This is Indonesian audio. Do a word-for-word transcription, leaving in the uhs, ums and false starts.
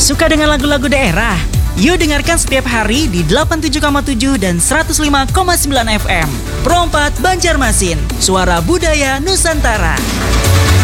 Suka dengan lagu-lagu daerah? Yuk dengarkan setiap hari di delapan puluh tujuh koma tujuh dan seratus lima koma sembilan F M. Pro empat Banjarmasin, suara budaya Nusantara.